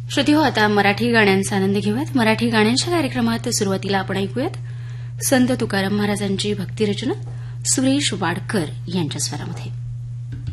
श्रोते हो, आता मराठी गाण्यांचा आनंद घेऊयात. मराठी गाण्यांच्या कार्यक्रमात सुरुवातीला आपण ऐकूयात संत तुकाराम महाराजांची भक्तिरचना सुरेश वाडकर यांच्या स्वरामध्ये.